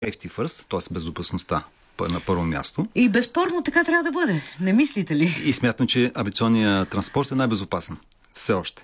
safety first, т.е. безопасността на първо място. И безспорно така трябва да бъде. Не мислите ли? И смятам, че авиационният транспорт е най-безопасен. Все още.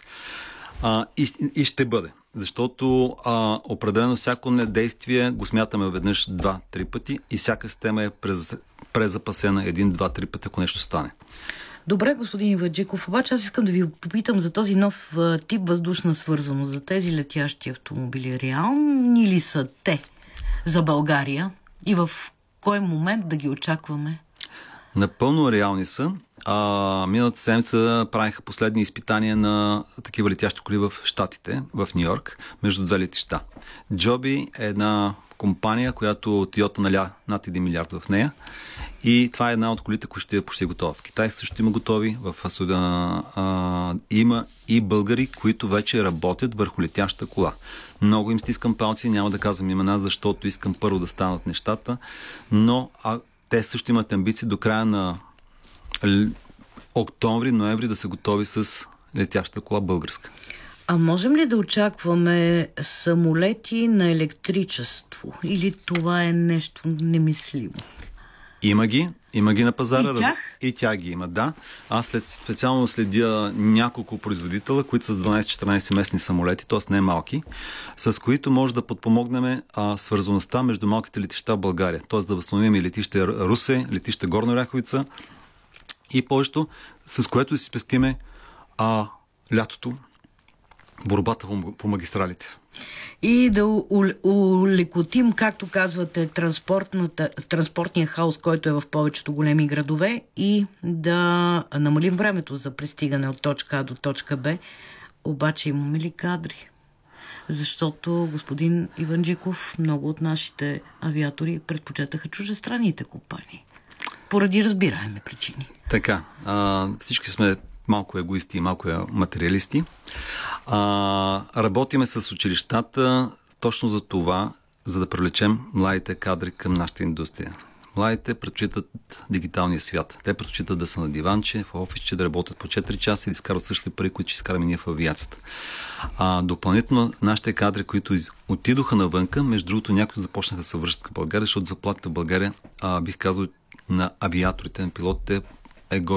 И ще бъде. Защото определено всяко недействие го смятаме веднъж, 2-3 пъти и всяка система е презапасена 1-2-3 пъти, ако нещо стане. Добре, господин Иванджиков, обаче аз искам да ви попитам за този нов тип въздушна свързаност, за тези летящи автомобили. Реални ли са те за България и в кой момент да ги очакваме? Напълно реални са. Миналата седмица правиха последни изпитания на такива летящи коли в Щатите, в Ню Йорк, между две летища. Джоби е една компания, която Toyota наля над 1 милиард в нея. И това е една от колите, които ще е почти готова. В Китай също има готови. В Судан има и българи, които вече работят върху летяща кола. Много им стискам палци, няма да казвам имена, защото искам първо да станат нещата, но те също имат амбиции до края на октомври-ноември да са готови с летяща кола българска. А можем ли да очакваме самолети на електричество? Или това е нещо немислимо? Има ги на пазара. И тях? И тя ги има, да. Аз специално следя няколко производителя, които са с 12-14 местни самолети, т.е. не малки, с които може да подпомогнем свързаността между малките летища в България. Т.е. да възстановим и летище Русе, летище Горна Оряховица и повечето, с което да си спестиме лятото борбата по магистралите. И да улекотим, както казвате, транспортния хаос, който е в повечето големи градове, и да намалим времето за пристигане от точка А до точка Б. Обаче имаме ли кадри? Защото, господин Иванджиков, много от нашите авиатори предпочетаха чуждестранните компании. Поради разбираеми причини. Така. Всички сме малко егоисти и малко материалисти. Работиме с училищата точно за това, за да привлечем младите кадри към нашата индустрия. Младите предпочитат дигиталния свят. Те предпочитат да са на диванче, в офисче, да работят по 4 часа и да изкарват същите пари, които ще изкараме ние в авиацията. Допълнително нашите кадри, които отидоха навънка, между другото някои започнаха да се връщат към България, защото заплатите в България, бих казал, на авиаторите, на пилотите е